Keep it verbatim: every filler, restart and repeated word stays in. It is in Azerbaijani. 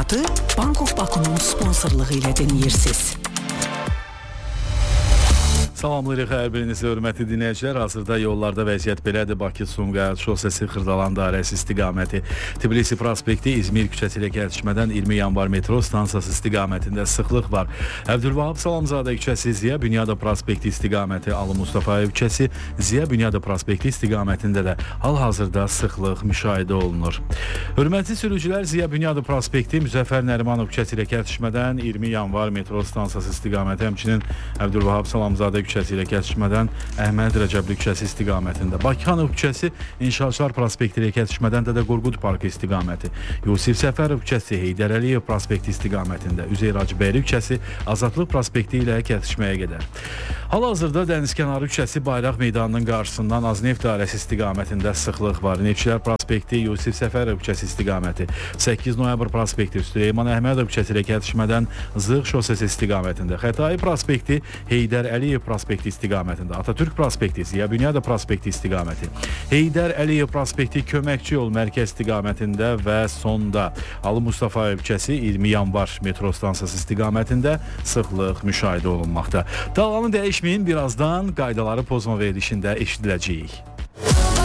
məlumatı Bank of Baku'nun sponsorluğu ilə dinləyirsiniz. Salamlayırıq hər birinizi, hörmətli dinləyicilər. Hazırda yollarda vəziyyət belədir. Bakı-Sumqayıt şosesi Xırdalan dairəsi istiqaməti, Tbilisi prospekti İzmir küçəsi ilə kəsişmədən iyirmi yanvar metro stansiyası istiqamətində sıxlıq var. Əbdülvahab Salamzadə küçəsi, Ziya Bünyadov prospekti istiqaməti, Ali Mustafayev küçəsi, Ziya Bünyadov prospekti istiqamətində də hal-hazırda sıxlıq müşahidə olunur. Hörmətli sürücülər, Ziya Bünyadov prospekti Müzəffər Nərimanov küçəsi ilə kəsişmədən iyirmi yanvar metro stansiyası istiqaməti, həmçinin Əbdülvahab Salamzadə küçəsi ilə kəsişmədən Əhməd Rəcəbli küçəsi istiqamətində, Bakıxanov küçəsi İnşaatçılar prospekti ilə kəsişmədən Dədə Qorqud parkı istiqaməti, Yusif Səfərov küçəsi Heydər Əliyev prospekti istiqamətində, Üzeyir Hacıbəyli küçəsi Azadlıq prospekti ilə kəsişməyə gedər. Hal-hazırda Dənizkənarı küçəsi Bayraq meydanının qarşısından Azneft dairəsi istiqamətində sıxlıq var. Neftçilər prospekti Yusif Səfərov küçəsi istiqaməti, səkkiz noyabr prospekti Süleyman Əhmədov küçəsi ilə kəsişmədən Zığ şosesi istiqamətində, Xətai prospekti Heydər Əliyev prospekti istiqamətində, Atatürk prospekti, Ziya Bünyadov prospekti istiqaməti, Heydər Əliyev prospekti Köməkçi yol mərkəz istiqamətində və sonda Ali Mustafayev küçəsi iyirmi yanvar metro stansiyası istiqamətində sıxlıq müşahidə olunmaqda. Dağlanı dəyişməyin, birazdan qaydaları pozma verilişində eşidiləcəyik.